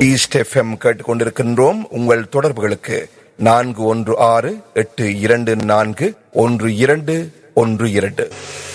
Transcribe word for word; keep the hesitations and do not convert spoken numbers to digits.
East FM கேட்டுக்கொண்டிருக்கின்றோம். உங்கள் தொடர்புகளுக்கு நான்கு ஒன்று ஆறு எட்டு இரண்டு நான்கு ஒன்று இரண்டு ஒன்று இரண்டு.